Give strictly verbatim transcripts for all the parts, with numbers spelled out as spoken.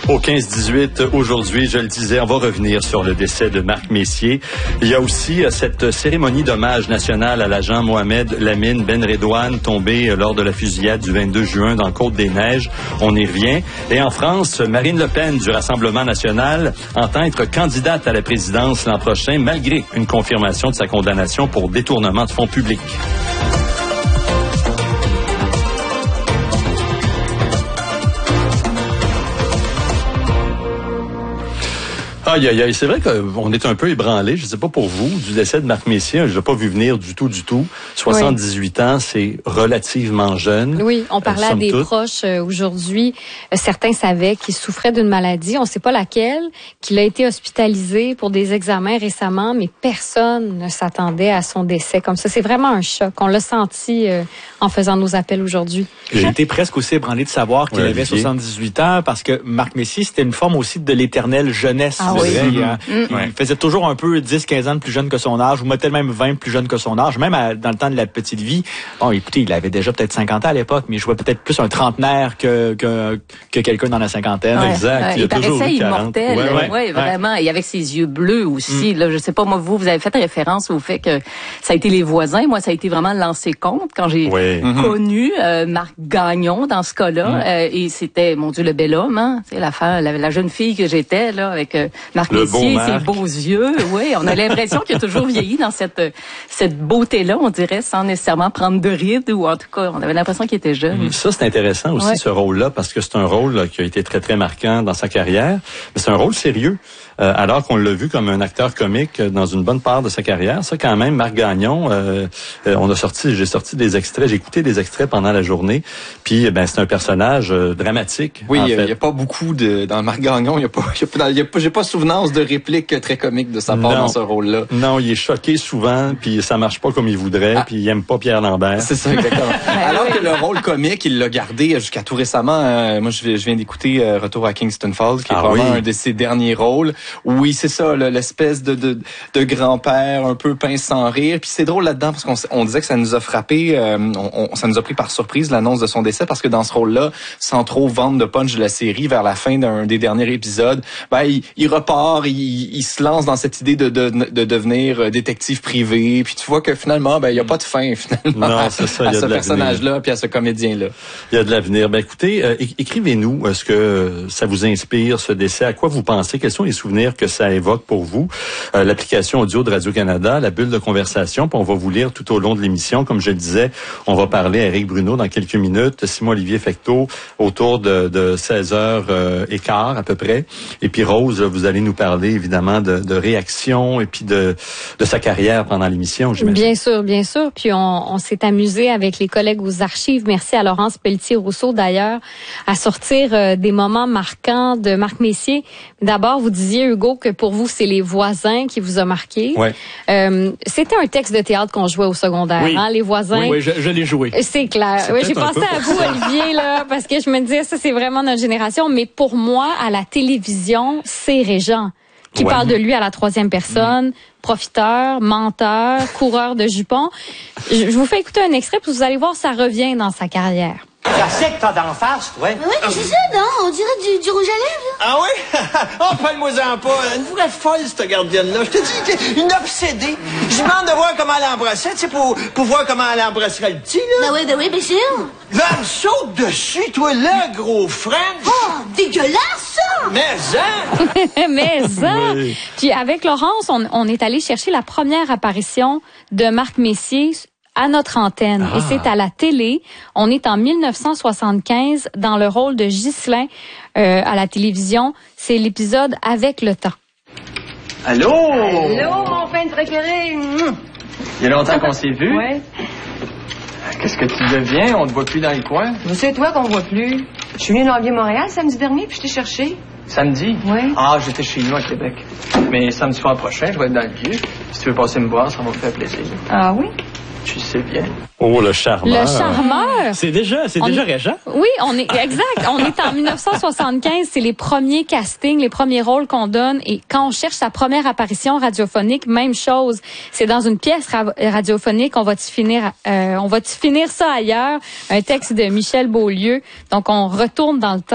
Au quinze dix-huit, aujourd'hui, je le disais, on va revenir sur le décès de Marc Messier. Il y a aussi euh, cette cérémonie d'hommage national à l'agent Mohamed Lamine Benredouane, tombé euh, lors de la fusillade du vingt-deux juin dans Côte-des-Neiges. On y revient. Et en France, Marine Le Pen du Rassemblement national entend être candidate à la présidence l'an prochain, malgré une confirmation de sa condamnation pour détournement de fonds publics. Aïe, aïe, aïe. C'est vrai qu'on est un peu ébranlé, je ne sais pas pour vous, du décès de Marc Messier. Je ne l'ai pas vu venir du tout, du tout. soixante-dix-huit oui. ans, c'est relativement jeune. Oui, on parlait euh, à des toute. proches euh, aujourd'hui. Euh, certains savaient qu'il souffrait d'une maladie, on ne sait pas laquelle, qu'il a été hospitalisé pour des examens récemment, mais personne ne s'attendait à son décès comme ça. C'est vraiment un choc. On l'a senti euh, en faisant nos appels aujourd'hui. J'ai été presque aussi ébranlé de savoir qu'il ouais, avait soixante-dix-huit ans, parce que Marc Messier, c'était une forme aussi de l'éternelle jeunesse. Ah, oui. Oui. Il, mm-hmm. il ouais. faisait toujours un peu dix quinze ans de plus jeune que son âge, ou peut-être même vingt plus jeune que son âge, même à, dans le temps de la petite vie. Bon, écoutez, il avait déjà peut-être cinquante ans à l'époque, mais je vois peut-être plus un trentenaire que que, que quelqu'un dans la cinquantaine. Ouais. Exact. Ouais. Il, il paraissait immortel. Ouais, ouais. ouais, vraiment. Et avec ses yeux bleus aussi. Mm. Là, je sais pas, moi, vous, vous avez fait référence au fait que ça a été les voisins. Moi, ça a été vraiment lancé compte quand j'ai ouais. connu euh, Marc Gagnon dans ce cas-là. Mm. Euh, et c'était, mon Dieu, le bel homme, hein. C'est la, la, la jeune fille que j'étais, là, avec euh, Marc le Messier. Ses beaux yeux, oui, on a l'impression qu'il a toujours vieilli dans cette cette beauté-là, on dirait, sans nécessairement prendre de rides, ou en tout cas, on avait l'impression qu'il était jeune. Ça, c'est intéressant aussi, ouais. ce rôle-là, parce que c'est un rôle là, qui a été très, très marquant dans sa carrière, mais c'est un rôle sérieux, euh, alors qu'on l'a vu comme un acteur comique dans une bonne part de sa carrière. Ça, quand même, Marc Gagnon, euh, euh, on a sorti, j'ai sorti des extraits, j'ai écouté des extraits pendant la journée, puis ben c'est un personnage euh, dramatique. Oui, il n'y a, a pas beaucoup de dans Marc Gagnon, il y a pas, y a pas, y a pas j'ai pas souvenance de répliques très comiques de sa part non, dans ce rôle-là. Non, il est choqué souvent, puis ça marche pas comme il voudrait, ah. puis il aime pas Pierre Lambert. C'est ça, exactement. Alors que le rôle comique, il l'a gardé jusqu'à tout récemment. Euh, moi, je, je viens d'écouter euh, Retour à Kingston Falls, qui est ah, probablement oui. un de ses derniers rôles. Oui, c'est ça, là, l'espèce de, de, de grand-père un peu pince sans rire. Puis c'est drôle là-dedans, parce qu'on on disait que ça nous a frappé, euh, on, on, ça nous a pris par surprise l'annonce de son décès, parce que dans ce rôle-là, sans trop vendre de punch de la série, vers la fin d'un des derniers épisodes, ben il, il repart, il, il se lance dans cette idée de, de, de devenir détective privé, puis tu vois que finalement, ben il y a pas de fin finalement non, c'est ça, à il y a ce de personnage-là, puis à ce comédien-là. Il y a de l'avenir. Ben écoutez, euh, écrivez-nous euh, ce que ça vous inspire, ce décès, à quoi vous pensez, quels sont les souvenirs que ça évoque pour vous. Euh, l'application audio de Radio-Canada, la bulle de conversation, puis on va vous lire tout au long de l'émission. Comme je le disais, on va parler à Éric Bruno dans quelques minutes, Simon-Olivier Fecteau autour de, de seize heures quinze à peu près. Et puis Rose, vous allez nous parler évidemment de, de réactions et puis de, de sa carrière pendant l'émission, j'imagine. Bien sûr, bien sûr. Puis on, on s'est amusé avec les collègues aux archives. Merci à Laurence Pelletier-Rousseau d'ailleurs, à sortir euh, des moments marquants de Marc Messier. D'abord, vous disiez, Hugo, que pour vous, c'est les voisins qui vous a marqué. Ouais. Euh, c'était un texte de théâtre qu'on jouait au secondaire, oui. hein, les voisins. Oui, oui, je, je l'ai joué. C'est clair. Oui, j'ai pensé à vous, Olivier, là, parce que je me disais, ça, c'est vraiment notre génération. Mais pour moi, à la télévision, c'est Régent qui ouais. parle de lui à la troisième personne, mmh. profiteur, menteur, coureur de jupons. Je, je vous fais écouter un extrait, puis vous allez voir, ça revient dans sa carrière. Qu'est-ce que t'as d'en face, toi? Oui, mais c'est ça, non? On dirait du, du rouge à lèvres. Ah oui? Oh, parle-moi-en pas. Une vraie folle, cette gardienne-là. Je te dis, une obsédée. Je demande de voir comment elle embrassait, tu sais, pour, pour voir comment elle embrasserait le petit, là. Ben oui, ben oui, bien sûr. Là, elle me saute dessus, toi, le gros French. Oh, dégueulasse, ça! Mais ça! Mais ça! Oui. Puis avec Laurence, on, on est allé chercher la première apparition de Marc Messier à notre antenne. Ah. Et c'est à la télé. On est en mille neuf cent soixante-quinze dans le rôle de Ghislain euh, à la télévision. C'est l'épisode Avec le temps. Allô? Allô, mon fin préféré. Il y a longtemps qu'on s'est vu. Ouais. Qu'est-ce que tu deviens? On te voit plus dans les coins. C'est toi qu'on voit plus. Je suis venue dans le Vieux-Montréal samedi dernier, puis je t'ai cherché. Samedi? Oui. Ah, j'étais chez nous à Québec. Mais samedi soir prochain, je vais être dans le Vieux. Si tu veux passer me voir, ça va me faire plaisir. Ah oui? Tu sais bien. Oh, le charmeur. Le charmeur. C'est déjà, c'est on déjà est, Régent. Oui, on est, exact. On est en mille neuf cent soixante-quinze. C'est les premiers castings, les premiers rôles qu'on donne. Et quand on cherche sa première apparition radiophonique, même chose. C'est dans une pièce ra- radiophonique. On va-tu finir, euh, on va-tu finir ça ailleurs? Un texte de Michel Beaulieu. Donc, on retourne dans le temps.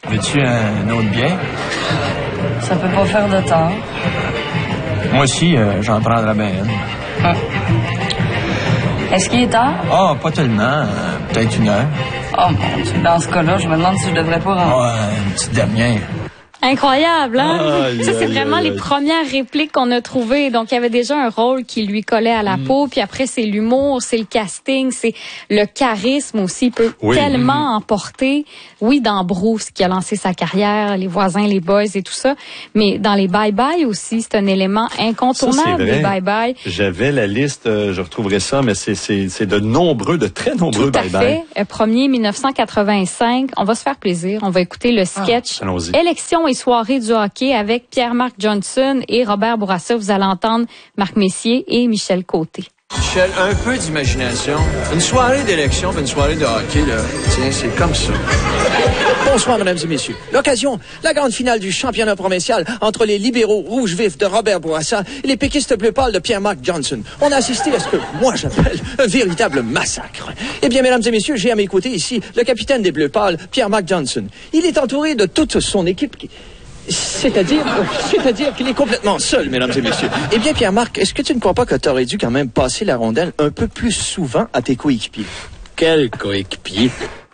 Veux-tu un autre bien? Ça peut pas faire de tort. Moi aussi, euh, j'en prendrais bien une. Hum. Est-ce qu'il est tard? Ah, oh, pas tellement. Euh, peut-être une heure. Oh mon Dieu, dans ce cas-là, je me demande si je devrais pas rentrer. Ouais, une petite dernière. Incroyable, hein? Aïe, ça, c'est aïe, vraiment aïe, les aïe. premières répliques qu'on a trouvées. Donc, il y avait déjà un rôle qui lui collait à la mm. peau. Puis après, c'est l'humour, c'est le casting, c'est le charisme aussi. Il peut oui. tellement mm. emporter. Oui, dans Bruce, qui a lancé sa carrière, les voisins, les boys et tout ça. Mais dans les bye-bye aussi, c'est un élément incontournable, ça, les bye-bye. J'avais la liste, euh, je retrouverai ça, mais c'est, c'est, c'est de nombreux, de très nombreux bye-bye. Tout à fait. Euh, premier, dix-neuf cent quatre-vingt-cinq. On va se faire plaisir. On va écouter le sketch ah, allons-y. Élection et soirée du hockey avec Pierre-Marc Johnson et Robert Bourassa. Vous allez entendre Marc Messier et Michel Côté. Michel, un peu d'imagination. Une soirée d'élection, une soirée de hockey, là, tiens, c'est comme ça. Bonsoir, mesdames et messieurs. L'occasion, la grande finale du championnat provincial entre les libéraux rouges vifs de Robert Bourassa et les péquistes bleu pâle de Pierre-Marc Johnson. On a assisté à ce que moi j'appelle un véritable massacre. Eh bien, mesdames et messieurs, j'ai à mes côtés ici le capitaine des bleus pâles, Pierre-Marc Johnson. Il est entouré de toute son équipe qui... C'est-à-dire, c'est-à-dire qu'il est complètement seul, mesdames et messieurs. Eh bien, Pierre-Marc, est-ce que tu ne crois pas que tu aurais dû quand même passer la rondelle un peu plus souvent à tes coéquipiers? Quel coéquipier?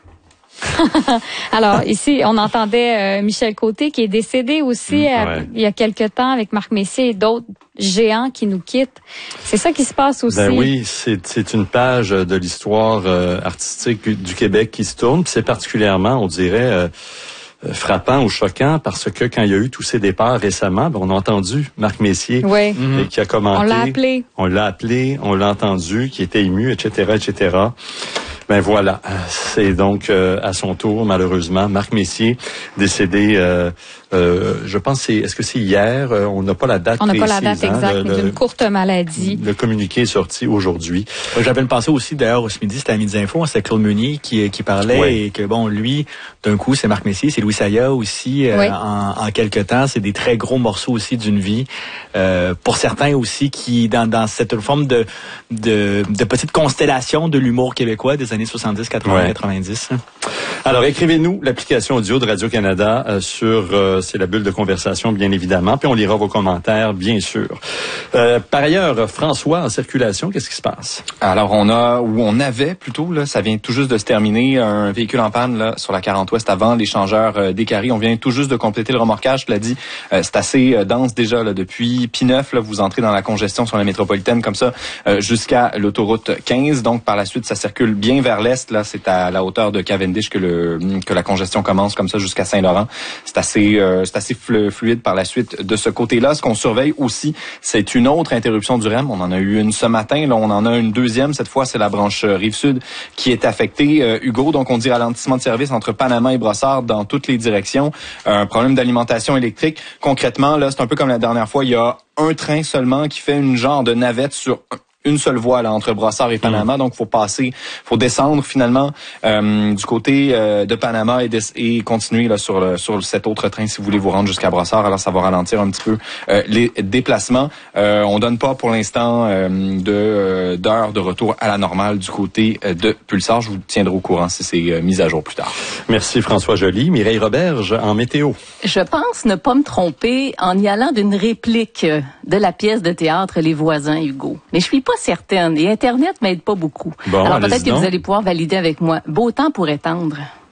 Alors, ici, on entendait euh, Michel Côté qui est décédé aussi mmh, ouais. euh, il y a quelque temps avec Marc Messier et d'autres géants qui nous quittent. C'est ça qui se passe aussi. Ben oui, c'est, c'est une page de l'histoire euh, artistique du Québec qui se tourne. Puis c'est particulièrement, on dirait... Euh, frappant ou choquant parce que quand il y a eu tous ces départs récemment, ben on a entendu Marc Messier oui. et qui a commenté. On l'a appelé. On l'a appelé, on l'a entendu, qui était ému, et cetera, et cetera. Ben voilà, c'est donc euh, à son tour, malheureusement, Marc Messier, décédé, euh, euh, je pense, c'est, est-ce que c'est hier? Euh, on n'a pas la date On n'a précise. pas la date exacte, hein, mais d'une courte maladie. Le communiqué est sorti aujourd'hui. J'avais pensé aussi, d'ailleurs, ce midi, c'était à Midi Info, c'était Claude Meunier qui, qui parlait ouais. et que, bon, lui, d'un coup, c'est Marc Messier, c'est Louis Saya aussi, euh, oui. en, en quelque temps. C'est des très gros morceaux aussi d'une vie. Euh, pour certains aussi qui, dans, dans cette forme de, de, de petite constellation de l'humour québécois des années soixante-dix, quatre-vingts, ouais. quatre-vingt-dix. Alors, écrivez-nous l'application audio de Radio-Canada euh, sur, euh, c'est la bulle de conversation, bien évidemment, puis on lira vos commentaires, bien sûr. Euh, par ailleurs, François, en circulation, qu'est-ce qui se passe? Alors, on a, ou on avait plutôt, là, ça vient tout juste de se terminer, un véhicule en panne, là, sur la quarante ouest avant l'échangeur euh, d'Écarie. On vient tout juste de compléter le remorquage, je l'ai dit, euh, c'est assez euh, dense déjà, là, depuis P neuf, là, vous entrez dans la congestion sur la métropolitaine, comme ça, euh, jusqu'à l'autoroute quinze, donc par la suite, ça circule bien vers l'est, là, c'est à la hauteur de Cavendish que le, que la congestion commence, comme ça, jusqu'à Saint-Laurent. C'est assez, euh, c'est assez fluide par la suite de ce côté-là. Ce qu'on surveille aussi, c'est une autre interruption du R E M. On en a eu une ce matin, là, on en a une deuxième. Cette fois, c'est la branche Rive-Sud qui est affectée. Euh, Hugo, donc on dit ralentissement de service entre Panama et Brossard dans toutes les directions. Un problème d'alimentation électrique. Concrètement, là, c'est un peu comme la dernière fois, il y a un train seulement qui fait une genre de navette sur une seule voie là entre Brossard et Panama, mmh. donc faut passer, faut descendre finalement euh, du côté euh, de Panama et, des, et continuer là sur le, sur cet autre train si vous voulez vous rendre jusqu'à Brossard. Alors ça va ralentir un petit peu euh, les déplacements. Euh, on donne pas pour l'instant euh, de euh, d'heures de retour à la normale du côté euh, de Pulsar. Je vous tiendrai au courant si c'est euh, mis à jour plus tard. Merci François Joly. Mireille Roberge en météo. Je pense ne pas me tromper en y allant d'une réplique de la pièce de théâtre Les Voisins, Hugo. Mais je suis pas certaine. Et Internet m'aide pas beaucoup. Bon, alors peut-être que vous allez pouvoir valider avec moi. Beau temps pour étendre.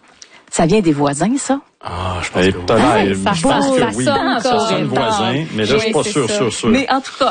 Ça vient des voisins, ça? Ah, je pense que, ah, oui. ça, je pense ça, que ça oui. Sonne ça sonne voisin, mais là, oui, je suis pas sûr, sûr, sûr. Mais en tout cas,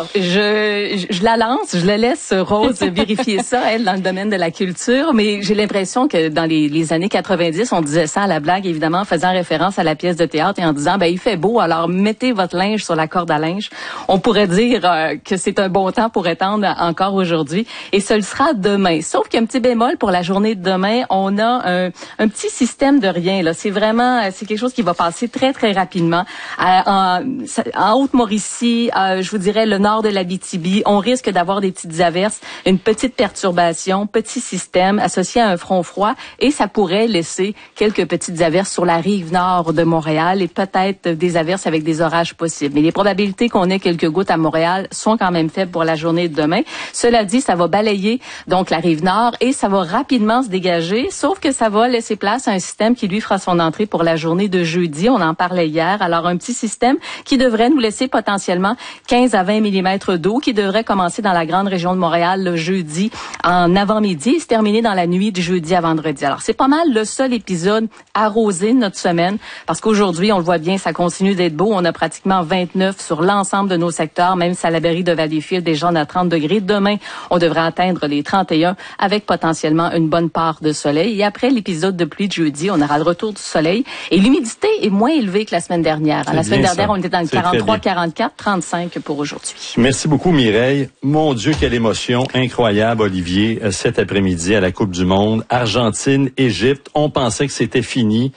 je, je la lance, je la laisse, Rose, vérifier ça, elle, dans le domaine de la culture, mais j'ai l'impression que dans les, les années quatre-vingt-dix, on disait ça à la blague, évidemment, en faisant référence à la pièce de théâtre et en disant, ben, il fait beau, alors mettez votre linge sur la corde à linge. On pourrait dire euh, que c'est un bon temps pour étendre encore aujourd'hui, et ce le sera demain. Sauf qu'il y a un petit bémol pour la journée de demain, on a un, un petit système de rien, là. C'est vraiment, c'est quelque chose qui va passer très, très rapidement. Euh, en, en Haute-Mauricie, euh, je vous dirais le nord de l'Abitibi, on risque d'avoir des petites averses, une petite perturbation, petit système associé à un front froid, et ça pourrait laisser quelques petites averses sur la rive nord de Montréal et peut-être des averses avec des orages possibles. Mais les probabilités qu'on ait quelques gouttes à Montréal sont quand même faibles pour la journée de demain. Cela dit, ça va balayer donc la rive nord et ça va rapidement se dégager, sauf que ça va laisser place à un système qui, lui, fera son entrée pour la journée journée de jeudi. On en parlait hier. Alors, un petit système qui devrait nous laisser potentiellement quinze à vingt millimètres d'eau qui devrait commencer dans la grande région de Montréal le jeudi en avant-midi et se terminer dans la nuit du jeudi à vendredi. Alors, c'est pas mal le seul épisode arrosé de notre semaine parce qu'aujourd'hui, on le voit bien, ça continue d'être beau. On a pratiquement vingt-neuf sur l'ensemble de nos secteurs, même si à la Berry de Valleyfield, déjà on a trente degrés. Demain, on devrait atteindre les trente et un avec potentiellement une bonne part de soleil. Et après l'épisode de pluie de jeudi, on aura le retour du soleil. Et l'humidité est moins élevée que la semaine dernière. La semaine dernière, ça. on était dans le quarante-trois, quarante-quatre, trente-cinq pour aujourd'hui. Merci beaucoup, Mireille. Mon Dieu, quelle émotion incroyable, Olivier, cet après-midi à la Coupe du Monde. Argentine, Égypte, on pensait que c'était fini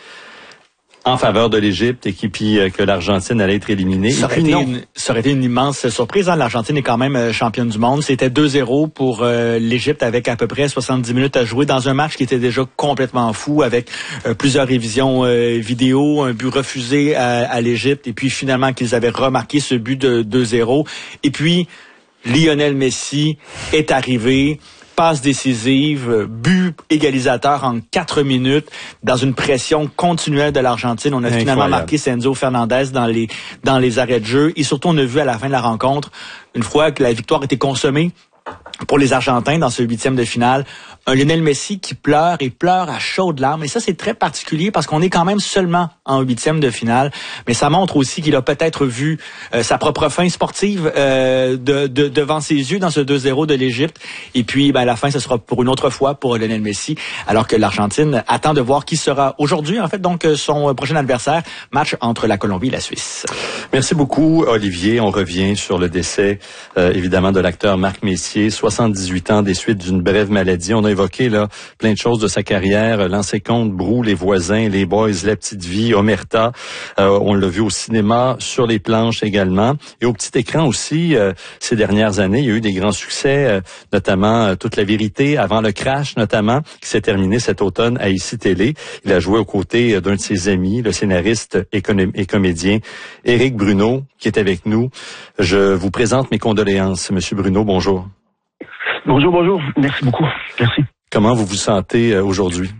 en faveur de l'Égypte et qui, puis, euh, que l'Argentine allait être éliminée. Ça aurait, été une, ça aurait été une immense surprise. Hein? L'Argentine est quand même euh, championne du monde. C'était deux zéro pour euh, l'Égypte avec à peu près soixante-dix minutes à jouer dans un match qui était déjà complètement fou avec euh, plusieurs révisions euh, vidéo, un but refusé à, à l'Égypte et puis finalement qu'ils avaient remarqué ce but de deux zéro. Et puis, Lionel Messi est arrivé. Passe décisive, but égalisateur en quatre minutes dans une pression continuelle de l'Argentine. On a Incroyable. finalement marqué Enzo Fernandez dans les dans les arrêts de jeu et surtout on a vu à la fin de la rencontre, une fois que la victoire était consommée pour les Argentins dans ce huitième de finale, un Lionel Messi qui pleure et pleure à chaudes larmes. Et ça, c'est très particulier parce qu'on est quand même seulement en huitième de finale. Mais ça montre aussi qu'il a peut-être vu euh, sa propre fin sportive euh, de, de, devant ses yeux dans ce deux zéro de l'Égypte. Et puis, ben, la fin, ce sera pour une autre fois pour Lionel Messi. Alors que l'Argentine attend de voir qui sera aujourd'hui, en fait, donc son prochain adversaire. Match entre la Colombie et la Suisse. Merci beaucoup, Olivier. On revient sur le décès, euh, évidemment, de l'acteur Marc Messier, soixante-dix-huit ans des suites d'une brève maladie. On a évoqué là plein de choses de sa carrière, Lancé compte, Brou, Les Voisins, Les Boys, La Petite Vie, Omerta. Euh, on l'a vu au cinéma, sur les planches également. Et au petit écran aussi, euh, ces dernières années, il y a eu des grands succès, euh, notamment euh, Toute la vérité, Avant le crash notamment, qui s'est terminé cet automne à I C I Télé. Il a joué aux côtés d'un de ses amis, le scénariste et, com- et comédien Éric Bruno, qui est avec nous. Je vous présente mes condoléances. Monsieur Bruno, bonjour. Bonjour, bonjour. Merci beaucoup. Merci. Comment vous vous sentez euh, aujourd'hui?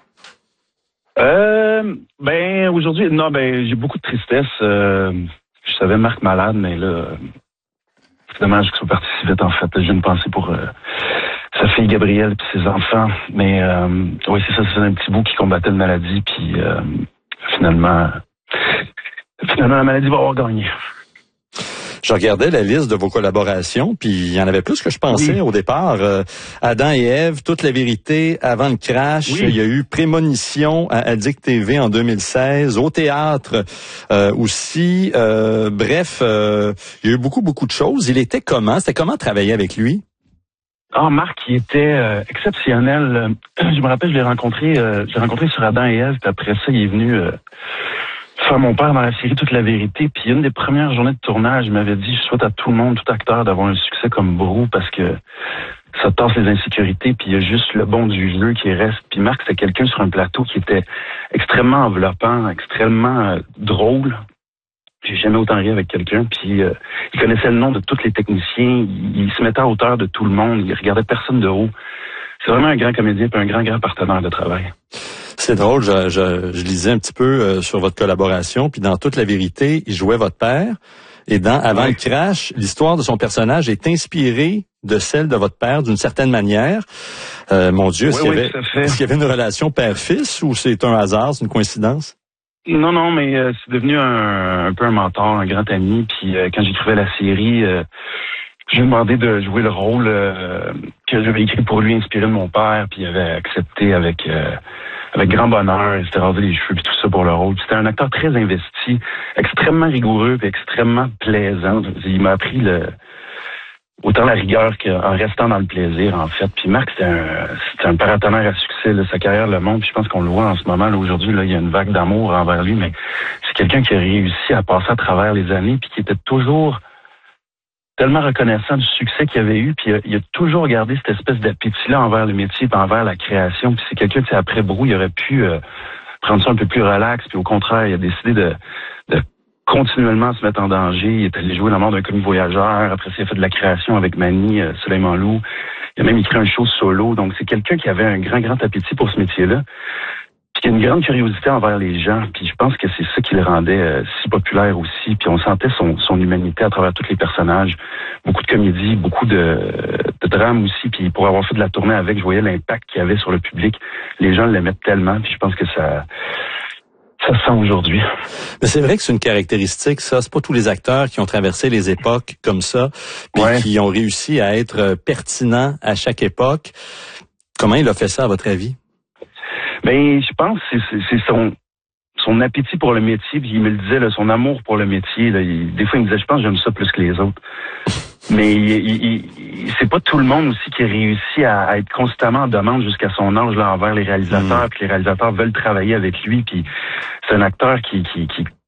Euh, ben, aujourd'hui, non, ben, j'ai beaucoup de tristesse. Euh, je savais Marc malade, mais là, euh, c'est dommage qu'il soit parti si vite, en fait. J'ai une pensée pour euh, sa fille Gabrielle et ses enfants. Mais, euh, oui, c'est ça, c'est un petit bout qui combattait la maladie, puis euh, finalement, finalement, la maladie va avoir gagné. Je regardais la liste de vos collaborations, puis il y en avait plus que je pensais oui. au départ. Euh, Adam et Ève, Toute la vérité, Avant le crash. Oui. Il y a eu Prémonition à Addict T V en deux mille seize, au théâtre euh, aussi. Euh, bref, euh, il y a eu beaucoup, beaucoup de choses. Il était comment? C'était comment travailler avec lui? Ah, Marc, il était euh, exceptionnel. Je me rappelle, je l'ai rencontré, euh, je l'ai rencontré sur Adam et Ève, puis après ça, il est venu... Euh, faire mon père dans la série Toute la vérité. Puis une des premières journées de tournage, il m'avait dit, je souhaite à tout le monde, tout acteur, d'avoir un succès comme Brou parce que ça tasse les insécurités, puis il y a juste le bon du jeu qui reste. Puis Marc, c'était quelqu'un sur un plateau qui était extrêmement enveloppant, extrêmement euh, drôle. J'ai jamais autant ri avec quelqu'un. Puis euh, il connaissait le nom de tous les techniciens. Il, il se mettait à hauteur de tout le monde. Il regardait personne de haut. C'est vraiment un grand comédien et un grand, grand partenaire de travail. C'est drôle, je, je, je lisais un petit peu euh, sur votre collaboration, puis dans Toute la vérité, il jouait votre père, et dans Avant ouais. le crash, l'histoire de son personnage est inspirée de celle de votre père d'une certaine manière. Euh, mon Dieu, est-ce, oui, qu'il y avait, oui, est-ce qu'il y avait une relation père-fils ou c'est un hasard, c'est une coïncidence? Non, non, mais euh, c'est devenu un, un peu un mentor, un grand ami, puis euh, quand j'écrivais la série... Euh, je lui ai demandé de jouer le rôle euh, que j'avais écrit pour lui, inspiré de mon père, puis il avait accepté avec euh, avec grand bonheur. Il s'était rasé les cheveux puis tout ça pour le rôle. Puis c'était un acteur très investi, extrêmement rigoureux puis extrêmement plaisant. Il m'a appris le autant la rigueur qu'en restant dans le plaisir, en fait. Puis Marc, c'était un, c'était un paratonnerre à succès. Là, sa carrière le montre. Puis je pense qu'on le voit en ce moment. Là, aujourd'hui, là, il y a une vague d'amour envers lui, mais c'est quelqu'un qui a réussi à passer à travers les années puis qui était toujours tellement reconnaissant du succès qu'il avait eu, puis il a, il a toujours gardé cette espèce d'appétit-là envers le métier, puis envers la création. Puis c'est quelqu'un qui, après Brou, il aurait pu euh, prendre ça un peu plus relax, puis au contraire, il a décidé de, de continuellement se mettre en danger. Il est allé jouer La mort d'un commis voyageur. Après ça, il a fait de la création avec Mani, euh, Suleiman Lou. Il a même écrit un show solo. Donc c'est quelqu'un qui avait un grand, grand appétit pour ce métier-là. Puis qu'il y a une grande curiosité envers les gens, puis je pense que c'est ça qui le rendait euh, si populaire aussi, puis on sentait son, son humanité à travers tous les personnages, beaucoup de comédie, beaucoup de, de drame aussi, puis pour avoir fait de la tournée avec, je voyais l'impact qu'il y avait sur le public, les gens l'aimaient tellement, puis je pense que ça... Ça se sent aujourd'hui. Mais c'est vrai que c'est une caractéristique, ça. C'est pas tous les acteurs qui ont traversé les époques comme ça, puis ouais. qui ont réussi à être pertinents à chaque époque. Comment il a fait ça, à votre avis? Ben, je pense que c'est, c'est son, son appétit pour le métier, puis il me le disait, là, son amour pour le métier. Là, il, des fois, il me disait, je pense que j'aime ça plus que les autres. Mais il, il, il, c'est pas tout le monde aussi qui réussit à, à être constamment en demande jusqu'à son âge là envers les réalisateurs, mmh. puis les réalisateurs veulent travailler avec lui, puis c'est un acteur qui, qui, qui